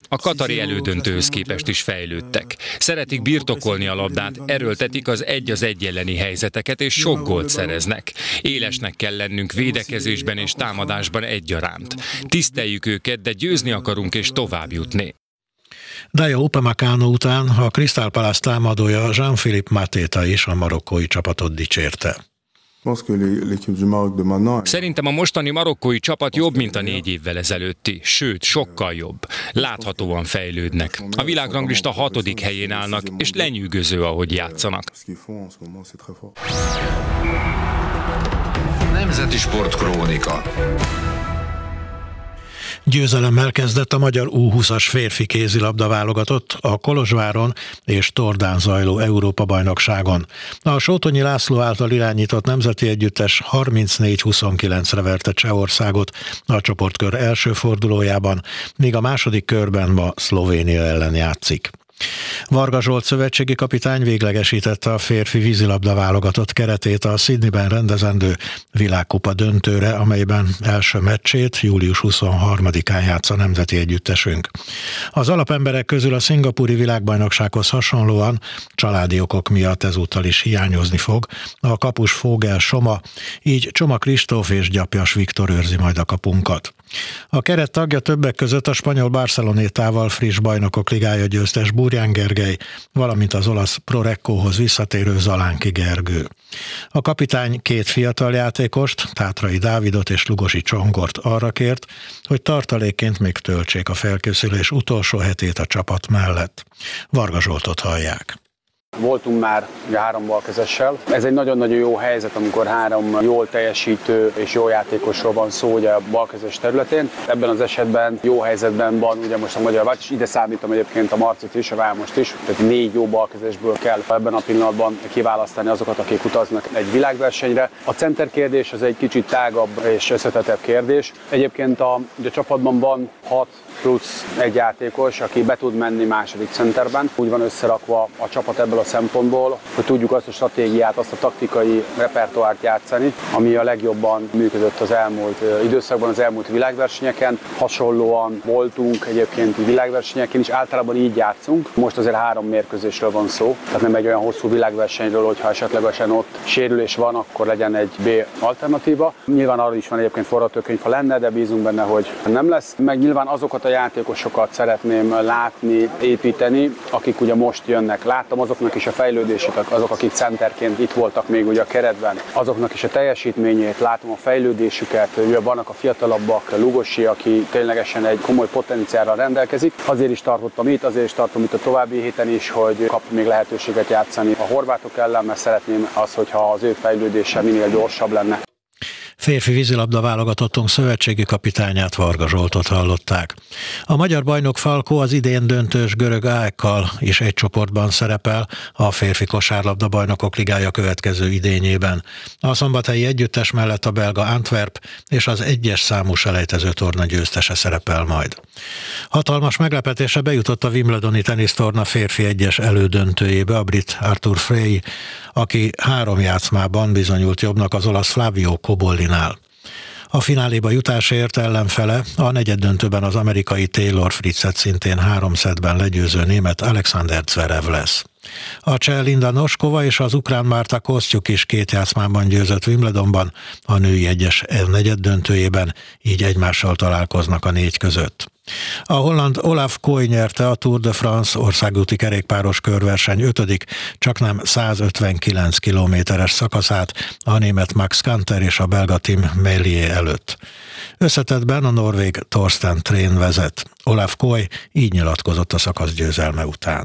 A katari elődöntőhöz képest is fejlődtek. Szeretik birtokolni a labdát, erőltetik az 1-1 elleni helyzeteket, és sok gólt szereznek. Élesnek kell lennünk védekezésben és támadásban egyaránt. Tiszteljük őket, de győzni akarunk és tovább jutni. Dayot Upamecano után a Crystal Palace támadója Jean-Philippe Mateta is a marokkói csapatot dicsérte. Szerintem a mostani marokkói csapat jobb, mint a 4 évvel ezelőtti, sőt, sokkal jobb. Láthatóan fejlődnek. A világranglista 6. helyén állnak, és lenyűgöző, ahogy játszanak. Nemzeti Sportkrónika. Győzelemmel kezdett a magyar U20-as férfi kézilabda válogatott a Kolozsváron és Tordán zajló Európa-bajnokságon. A Sótonyi László által irányított nemzeti együttes 34-29-re verte Csehországot a csoportkör első fordulójában, míg a második körben ma Szlovénia ellen játszik. Varga Zsolt szövetségi kapitány véglegesítette a férfi vízilabda válogatott keretét a Sydneyben rendezendő világkupa döntőre, amelyben első meccsét július 23-án játsz a nemzeti együttesünk. Az alapemberek közül a szingapúri világbajnoksághoz hasonlóan családi okok miatt ezúttal is hiányozni fog a kapus Fogel Soma, így Csoma Kristóf és Gyapjas Viktor őrzi majd a kapunkat. A keret tagja többek között a spanyol Barcelonétával friss bajnokok ligája győztes Burján Gergely, valamint az olasz Pro Reccohoz visszatérő Zalánki Gergő. A kapitány 2 fiatal játékost, Tátrai Dávidot és Lugosi Csongort arra kért, hogy tartalékként még töltsék a felkészülés utolsó hetét a csapat mellett. Varga Zsoltot hallják. Voltunk már 3 balkezessel. Ez egy nagyon-nagyon jó helyzet, amikor 3 jól teljesítő és jó játékosról van szó ugye a balkezes területén. Ebben az esetben jó helyzetben van ugye most a magyar vált, és ide számítom egyébként a Marcit is, a Vámost is. Tehát 4 jó balkezesből kell ebben a pillanatban kiválasztani azokat, akik utaznak egy világversenyre. A center kérdés az egy kicsit tágabb és összetettebb kérdés. Egyébként a csapatban van 6 plusz 1 játékos, aki be tud menni második centerben. Úgy van összerakva a csapat ebből a szempontból, hogy tudjuk azt a stratégiát, azt a taktikai repertoárt játszani, ami a legjobban működött az elmúlt időszakban, az elmúlt világversenyeken. Hasonlóan voltunk egyébként világversenyeken is, általában így játszunk. Most azért 3 mérkőzésről van szó, tehát nem egy olyan hosszú világversenyről, hogyha esetlegesen ott sérülés van, akkor legyen egy B alternatíva. Nyilván arra is van egyébként forgatókönyv, ha lenne, de bízunk benne, hogy nem lesz. Meg nyilván azokat a játékosokat szeretném látni, építeni, akik ugye most jönnek. Láttam azoknak is a fejlődését, azok, akik centerként itt voltak még ugye a keretben, azoknak is a teljesítményét, látom a fejlődésüket, vannak a fiatalabbak, Lugosi, aki ténylegesen egy komoly potenciálral rendelkezik. Azért is tartottam itt, azért is tartom itt a további héten is, hogy kap még lehetőséget játszani a horvátok ellen, mert szeretném azt, hogyha az ő fejlődése minél gyorsabb lenne. Férfi vízilabda válogatottunk szövetségi kapitányát, Varga Zsoltot hallották. A magyar bajnok Falkó az idén döntős görög AEK-kal is egy csoportban szerepel a férfi kosárlabda bajnokok ligája következő idényében. A szombathelyi együttes mellett a belga Antwerp és az 1-es számú selejtező torna győztese szerepel majd. Hatalmas meglepetése bejutott a Wimbledoni tenisztorna férfi 1-es elődöntőjébe a brit Arthur Frey, aki 3 játszmában bizonyult jobbnak az olasz Flavio Cobollinál. A fináléba jutásért ellenfele a negyeddöntőben az amerikai Taylor Fritzet szintén 3 szettben legyőző német Alexander Zverev lesz. A cseh Linda Noskova és az ukrán Marta Kostyuk is 2 játszmában győzött Wimbledonban, a női 1-es negyeddöntőjében, így egymással találkoznak a 4 között. A holland Olaf Koy nyerte a Tour de France országúti kerékpáros körverseny 5., csaknem 159 kilométeres szakaszát a német Max Kanter és a belga Tim Melier előtt. Összetettben a norvég Torsten Thrén vezet. Olaf Koy így nyilatkozott a szakasz győzelme után.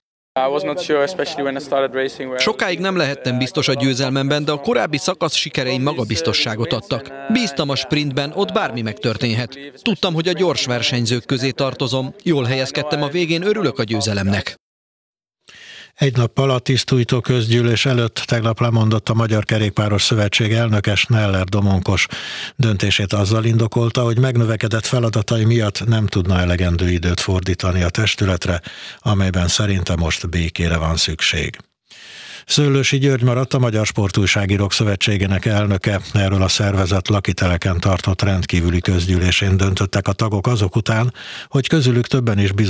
Sokáig nem lehettem biztos a győzelmemben, de a korábbi szakasz sikereim magabiztosságot adtak. Bíztam a sprintben, ott bármi megtörténhet. Tudtam, hogy a gyors versenyzők közé tartozom. Jól helyezkedtem a végén, örülök a győzelemnek. Egy nappal a tisztújtó közgyűlés előtt tegnap lemondott a Magyar Kerékpáros Szövetség elnöke, Schneller Domonkos. Döntését azzal indokolta, hogy megnövekedett feladatai miatt nem tudna elegendő időt fordítani a testületre, amelyben szerinte most békére van szükség. Szőlősi György maradt a Magyar Sportújságírók Szövetségének elnöke. Erről a szervezet Lakiteleken tartott rendkívüli közgyűlésén döntöttek a tagok azok után, hogy közülük többen is